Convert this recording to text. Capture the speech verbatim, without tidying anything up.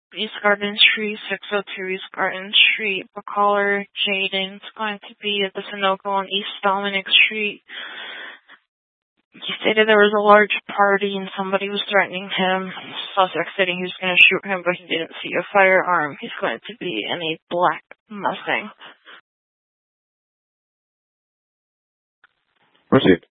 East Garden Street, six oh two East Garden Street. The caller, Jaden, is going to be at the Sunoco on East Dominic Street. He stated there was a large party and somebody was threatening him. Suspect stating he was going to shoot him, but he didn't see a firearm. He's going to be in a black Mustang. Proceed.